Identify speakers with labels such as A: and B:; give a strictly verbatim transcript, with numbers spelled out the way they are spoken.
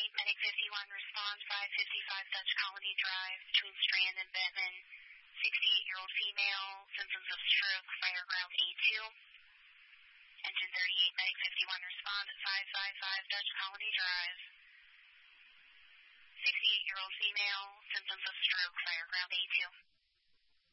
A: Medic fifty-one, respond five fifty-five Dutch Colony Drive between Strand and Bettman. sixty-eight-year-old female, symptoms of stroke, fire ground A two. Engine thirty-eight, Medic fifty-one, respond at five fifty-five Dutch Colony Drive. sixty-eight-year-old female, symptoms of stroke, fire ground A two.